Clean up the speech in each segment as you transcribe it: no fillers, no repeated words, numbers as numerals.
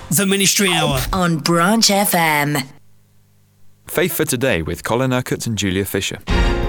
The Ministry Hour on Branch FM. Faith for Today with Colin Urquhart and Julia Fisher.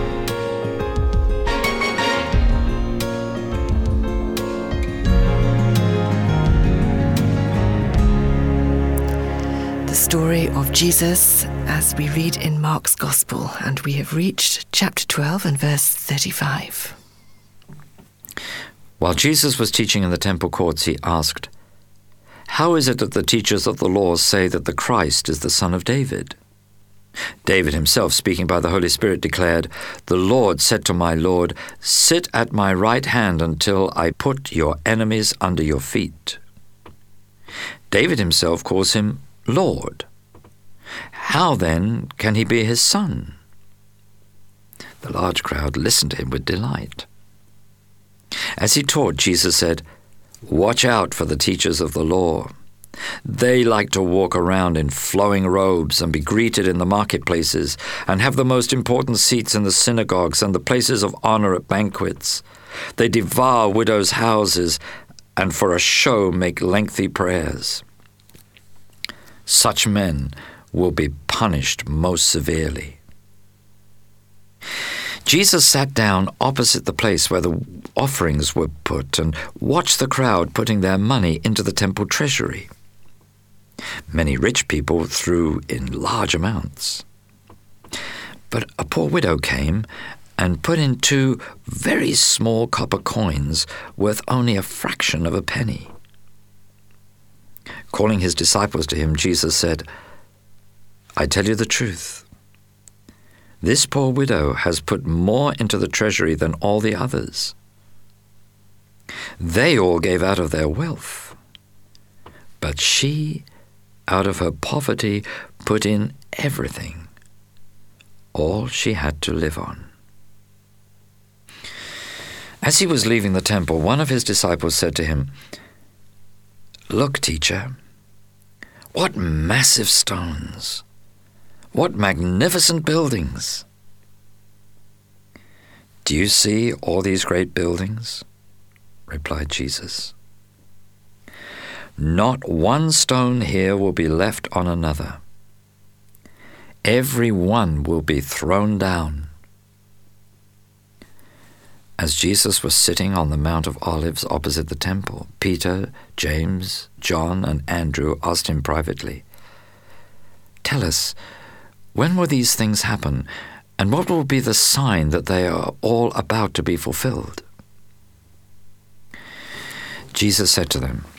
The story of Jesus as we read in Mark's Gospel, and we have reached chapter 12 and verse 35. While Jesus was teaching in the temple courts, he asked, "How is it that the teachers of the law say that the Christ is the son of David?" David himself, speaking by the Holy Spirit, declared, "The Lord said to my Lord, 'Sit at my right hand until I put your enemies under your feet.'" David himself calls him Lord. How then can he be his son? The large crowd listened to him with delight. As he taught, Jesus said, "Watch out for the teachers of the law. They like to walk around in flowing robes and be greeted in the marketplaces and have the most important seats in the synagogues and the places of honor at banquets. They devour widows' houses and for a show make lengthy prayers. Such men will be punished most severely." Jesus sat down opposite the place where the offerings were put and watched the crowd putting their money into the temple treasury. Many rich people threw in large amounts. But a poor widow came and put in 2 very small copper coins worth only a fraction of a penny. Calling his disciples to him, Jesus said, "I tell you the truth. This poor widow has put more into the treasury than all the others. They all gave out of their wealth, but she, out of her poverty, put in everything, all she had to live on." As he was leaving the temple, one of his disciples said to him, "Look, teacher, what massive stones! What magnificent buildings!" "Do you see all these great buildings?" replied Jesus. "Not one stone here will be left on another. Every one will be thrown down." As Jesus was sitting on the Mount of Olives opposite the temple, Peter, James, John, and Andrew asked him privately, "Tell us, when will these things happen, and what will be the sign that they are all about to be fulfilled?" Jesus said to them,